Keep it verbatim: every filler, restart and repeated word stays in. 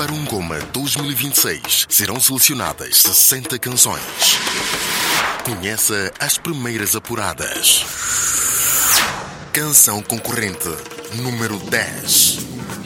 Para um Goma dois mil e vinte e seis serão selecionadas sessenta canções. Conheça as primeiras apuradas. Canção concorrente número dez.